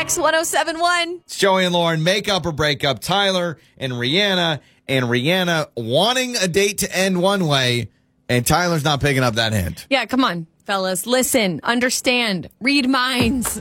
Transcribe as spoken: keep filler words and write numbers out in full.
X one oh seven one. It's Joey and Lauren, make up or break up. Tyler and Rihanna, and Rihanna wanting a date to end one way, and Tyler's not picking up that hint. Yeah, come on, fellas. Listen, understand, read minds.